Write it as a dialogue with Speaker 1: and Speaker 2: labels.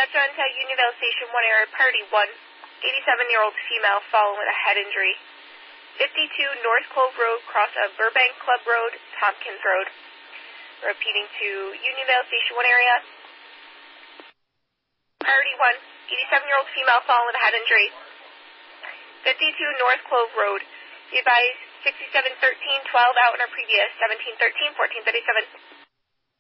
Speaker 1: That's on to Unionville Station 1 area, party 1. 87-year-old female fallen with a head injury. 52 North Clove Road, cross of Burbank Club Road, Tompkins Road. Repeating to Unionville Station 1 area. Priority 1, 87-year-old female fallen with a head injury. 52 North Clove Road. Be advised 6713-12 out in our previous 1713-1437.